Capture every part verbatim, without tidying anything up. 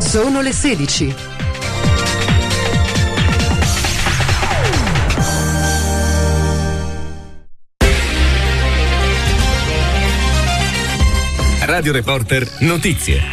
Sono le sedici. Radio Reporter Notizie.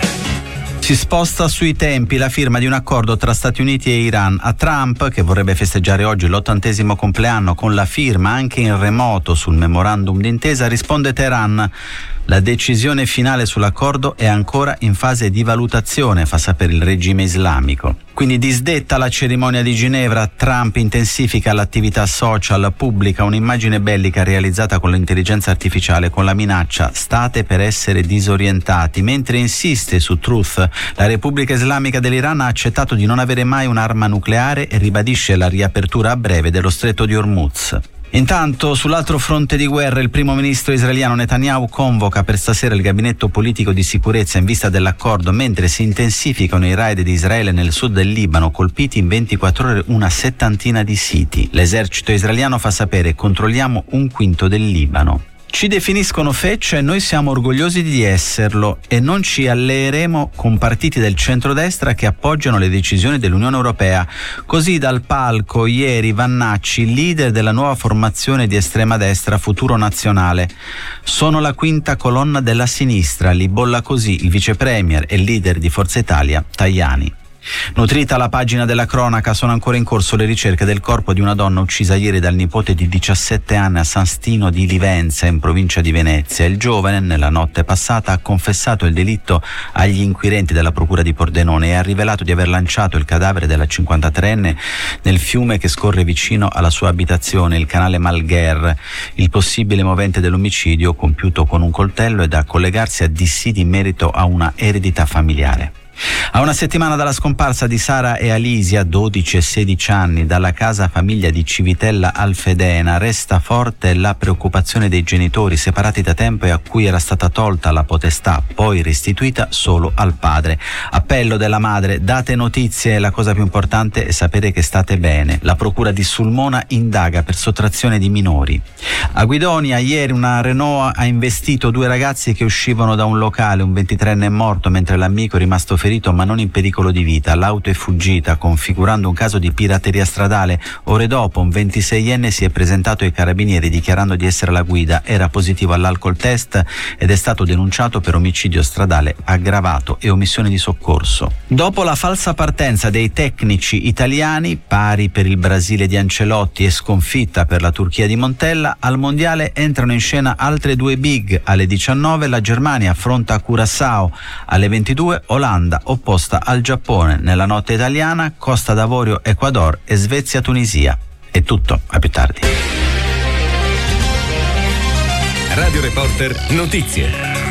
Si sposta sui tempi la firma di un accordo tra Stati Uniti e Iran. A Trump, che vorrebbe festeggiare oggi l'ottantesimo compleanno con la firma anche in remoto sul memorandum d'intesa, risponde Teheran. La decisione finale sull'accordo è ancora in fase di valutazione, fa sapere il regime islamico. Quindi disdetta la cerimonia di Ginevra, Trump intensifica l'attività social, pubblica un'immagine bellica realizzata con l'intelligenza artificiale con la minaccia "state per essere disorientati", mentre insiste su Truth. La Repubblica Islamica dell'Iran ha accettato di non avere mai un'arma nucleare e ribadisce la riapertura a breve dello stretto di Hormuz. Intanto, sull'altro fronte di guerra, il primo ministro israeliano Netanyahu convoca per stasera il gabinetto politico di sicurezza in vista dell'accordo, mentre si intensificano i raid di Israele nel sud del Libano, colpiti in ventiquattro ore una settantina di siti. L'esercito israeliano fa sapere: controlliamo un quinto del Libano. Ci definiscono feccia e noi siamo orgogliosi di esserlo e non ci alleeremo con partiti del centrodestra che appoggiano le decisioni dell'Unione Europea. Così dal palco ieri Vannacci, leader della nuova formazione di estrema destra Futuro Nazionale. Sono la quinta colonna della sinistra, li bolla così il vice premier e leader di Forza Italia Tajani. Nutrita la pagina della cronaca, sono ancora in corso le ricerche del corpo di una donna uccisa ieri dal nipote di diciassette anni a San Stino di Livenza, in provincia di Venezia. Il giovane, nella notte passata, ha confessato il delitto agli inquirenti della procura di Pordenone e ha rivelato di aver lanciato il cadavere della cinquantatreenne nel fiume che scorre vicino alla sua abitazione, il canale Malgher. Il possibile movente dell'omicidio, compiuto con un coltello, è da collegarsi a dissidi in merito a una eredità familiare. A una settimana dalla scomparsa di Sara e Alisia, dodici e sedici anni, dalla casa famiglia di Civitella Alfedena, resta forte la preoccupazione dei genitori separati da tempo e a cui era stata tolta la potestà, poi restituita solo al padre. Appello della madre: date notizie, la cosa più importante è sapere che state bene. La procura di Sulmona indaga per sottrazione di minori. A Guidonia ieri una Renault ha investito due ragazzi che uscivano da un locale, un ventitreenne è morto mentre l'amico è rimasto ferito ma non in pericolo di vita. L'auto è fuggita, configurando un caso di pirateria stradale. Ore dopo un ventiseienne si è presentato ai carabinieri dichiarando di essere alla guida, era positivo all'alcol test ed è stato denunciato per omicidio stradale aggravato e omissione di soccorso. Dopo la falsa partenza dei tecnici italiani, pari per il Brasile di Ancelotti e sconfitta per la Turchia di Montella, al mondiale entrano in scena altre due big. Alle diciannove la Germania affronta Curaçao, alle ventidue Olanda opposta al Giappone. Nella notte italiana Costa d'Avorio Ecuador e Svezia Tunisia. È tutto, a più tardi. Radio Reporter Notizie.